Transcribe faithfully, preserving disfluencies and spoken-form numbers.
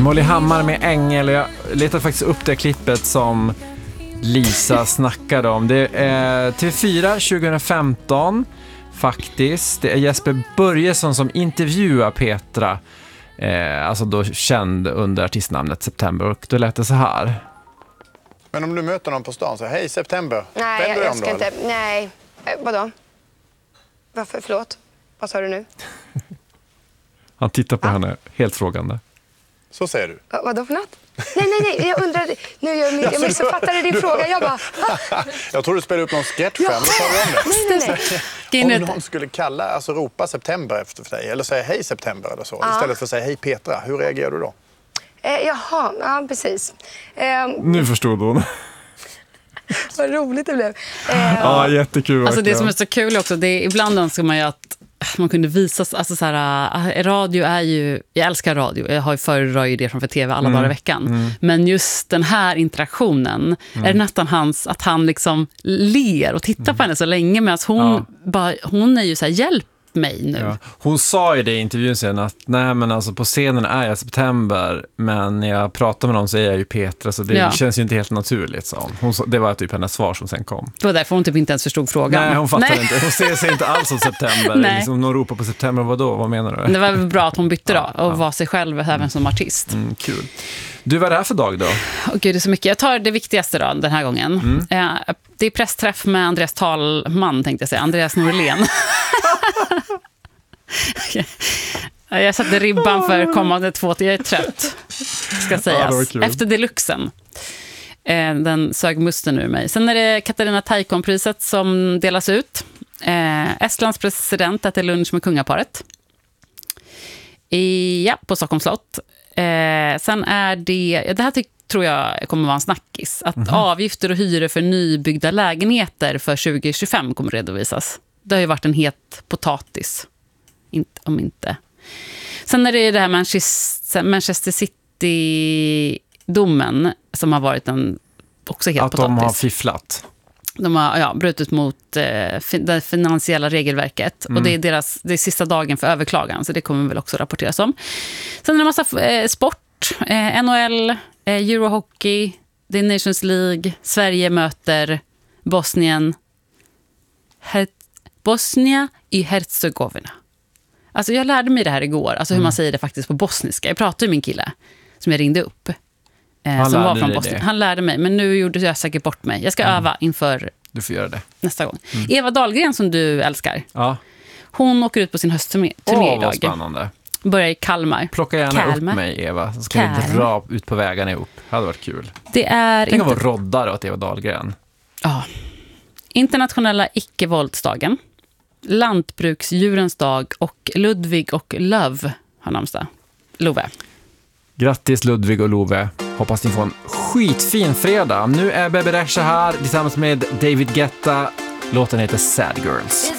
Molly Hammar med Ängel. Jag letade faktiskt upp det klippet som Lisa snackade om. Det är T V fyra tjugo femton faktiskt. Det är Jesper Börjesson som intervjuar Petra, eh, alltså då känd under artistnamnet September, och då lät det så här. Men om du möter någon på stan så hej September. Nej, jag, jag ska inte. Eller? Nej. Eh, vadå? Varför? Förlåt. Vad sa du nu? Han tittar på ah. henne helt frågande. Så säger du. Va, vadå för något? Nej, nej, nej. Jag undrar. Nu jag, jag, jag missuppfattade din fråga. Jag bara... jag tror du spelade upp någon sketch fram. Ja. Nej, nej, nej. Om någon skulle kalla, alltså ropa September efter dig eller säga hej September eller så, ah. istället för att säga hej Petra, hur reagerar du då? Eh, jaha, ja precis. Eh, nu förstod hon. Vad roligt det blev. Eh, ja, jättekul. Alltså det som är så kul också, det är, ibland önskar man ju att man kunde visa, alltså så här, radio är ju, jag älskar radio, jag har ju föredrar ju det framför tv alla mm. dagar i veckan, mm. men just den här interaktionen mm. är det nästan hans, att han liksom ler och tittar mm. på henne så länge, medan hon, ja. bara, hon är ju så här, hjälp mig nu. Ja. Hon sa ju det i intervjun sen att nej men alltså på scenen är jag September, men när jag pratar med någon så är jag ju Petra, så det ja. känns ju inte helt naturligt, sa hon. hon. Det var typ hennes svar som sen kom. Det var därför hon typ inte ens förstod frågan. Nej, hon fattar nej. inte. Hon ser sig inte alls som September. Liksom, någon ropar på September, vad då? Vad menar du? Det var bra att hon bytte då och ja. var sig själv även mm. som artist. Mm, kul. Du, vad är det här för dag då? Åh gud, det är så mycket. Jag tar det viktigaste då, den här gången. Mm. Det är pressträff med Andreas Talman, tänkte jag säga. Andreas Norlén. Okay. Jag satte ribban för kommande två, jag är trött, ska sägas. Ja, efter deluxen. Den sög musten ur mig. Sen är det Katarina Taikon-priset som delas ut. Estlands president äter lunch med kungaparet. Ja, på Stockholms slott. Sen är det, det här tycker tror jag kommer vara en snackis, att mm-hmm. avgifter och hyror för nybyggda lägenheter för tjugo tjugofem kommer redovisas. Det har ju varit en het potatis. Inte, om inte. Sen är det det här Manchester, Manchester City-domen som har varit en också helt att potatis. Att de har fifflat. De har ja, brutit mot eh, det finansiella regelverket. Mm. Och det är deras det är sista dagen för överklagan, så det kommer väl också rapporteras om. Sen är det en massa eh, sport. Eh, N H L, eh, Eurohockey, det är Nations League. Sverige möter Bosnien. Her- Bosnia i Herzegovina. Alltså jag lärde mig det här igår, alltså hur mm. man säger det faktiskt på bosniska. Jag pratade med min kille som jag ringde upp. Eh, som var från Bosnien. Han lärde mig, men nu gjorde jag säkert bort mig. Jag ska mm. öva inför du får göra det. nästa gång. Mm. Eva Dahlgren som du älskar. Ja. Hon åker ut på sin höstturné Åh, idag. vad spännande. Börjar i Kalmar. Plocka gärna Kalmar. upp mig, Eva. Så ska Kalmar. vi dra ut på vägarna ihop. Det hade varit kul. Det är Tänk inte... att vara roddare åt Eva Dahlgren. Ja. Internationella icke-våldsdagen. Lantbruksdjurens dag och Ludvig och Love har namnsdag. Love. Grattis Ludvig och Love. Hoppas ni får en skitfin fredag. Nu är Bebe Rexha här tillsammans med David Guetta. Låten heter Sad Girls.